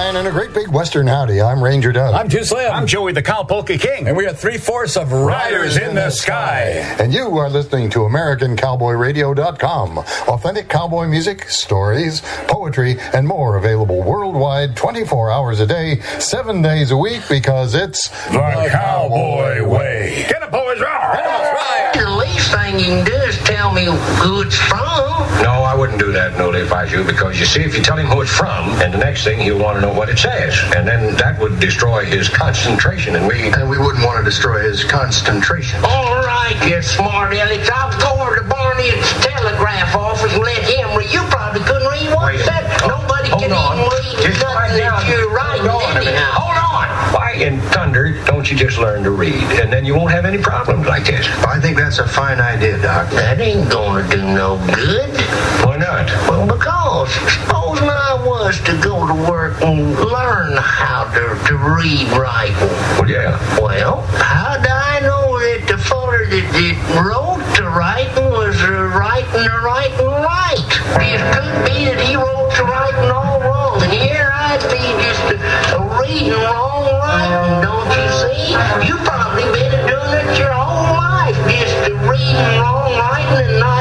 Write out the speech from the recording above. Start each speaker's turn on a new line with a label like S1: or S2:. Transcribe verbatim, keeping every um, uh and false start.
S1: Ryan, and a great big Western howdy. I'm Ranger Doug.
S2: I'm Too Slim.
S3: I'm Joey the Cowpokey King.
S2: And we are three-fourths of Riders, Riders in, in the Sky.
S1: And you are listening to American Cowboy Radio dot com. Authentic cowboy music, stories, poetry, and more available worldwide twenty-four hours a day, seven days a week, because it's
S2: the, the Cowboy Way.
S3: Get it, boys, roar!
S4: The least thing you can do is tell me who it's from.
S5: No, I wouldn't do that, Noli, if I was you, because you see, if you tell him who it's from, and the next thing he'll want to know what it says, and then that would destroy his concentration, and we
S6: and we wouldn't want to destroy his concentration.
S4: All right, you smart Alex. I'll go over to Barney's telegraph office and let him read. You probably couldn't read one set. Nobody
S5: hold
S4: can
S5: on.
S4: even read
S5: Just
S4: nothing that you're writing.
S5: Hold on,
S4: anyhow.
S5: hold on. Why in thunder don't you just learn to read, and then you won't have any problems like this?
S6: I think that's a fine idea, Doc.
S4: That ain't gonna do no good.
S5: Why not?
S4: Well, because supposing I was to go to work and learn how to, to read writing.
S5: Well, yeah.
S4: Well, how do I know that the feller that, that wrote the writing was uh, writing the writing right?